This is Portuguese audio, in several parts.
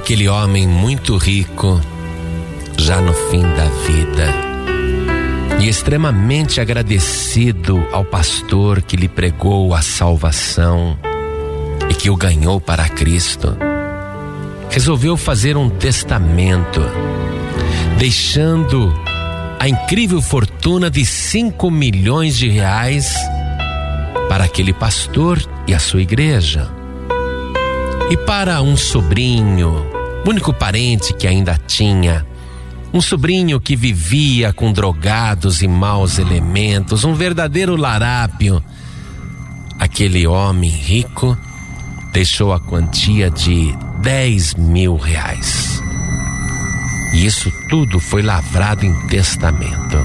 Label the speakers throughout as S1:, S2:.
S1: aquele homem muito rico, já no fim da vida, e extremamente agradecido ao pastor que lhe pregou a salvação e que o ganhou para Cristo, resolveu fazer um testamento, deixando a incrível fortuna de 5 milhões de reais para aquele pastor e a sua igreja. E para um sobrinho, único parente que ainda tinha, um sobrinho que vivia com drogados e maus elementos, um verdadeiro larápio, aquele homem rico deixou a quantia de 10 mil reais. E isso tudo foi lavrado em testamento.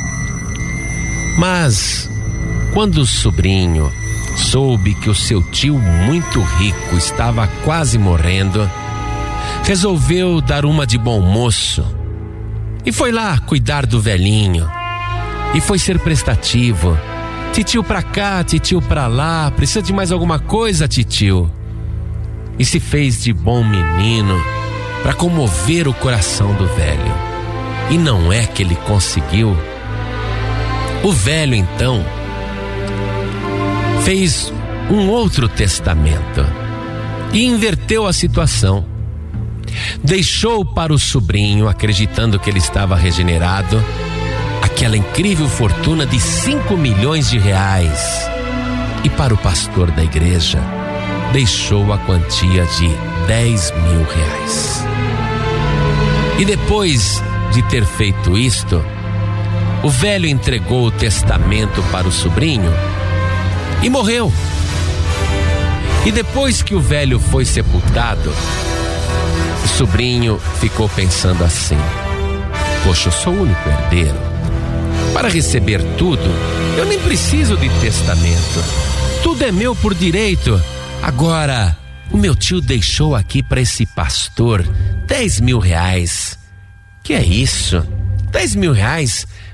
S1: Mas, quando o sobrinho soube que o seu tio muito rico estava quase morrendo, resolveu dar uma de bom moço e foi lá cuidar do velhinho. E foi ser prestativo. Titio pra cá, titio pra lá, precisa de mais alguma coisa, titio? E se fez de bom menino para comover o coração do velho. E não é que ele conseguiu. O velho então fez um outro testamento e inverteu a situação. Deixou para o sobrinho, acreditando que ele estava regenerado, aquela incrível fortuna de 5 milhões de reais. E para o pastor da igreja, deixou a quantia de 10 mil reais. E depois de ter feito isto, o velho entregou o testamento para o sobrinho e morreu. E depois que o velho foi sepultado, o sobrinho ficou pensando assim: poxa, eu sou o único herdeiro. Para receber tudo, eu nem preciso de testamento. Tudo é meu por direito. Agora, o meu tio deixou aqui para esse pastor 10 mil reais. Que é isso? 10 mil reais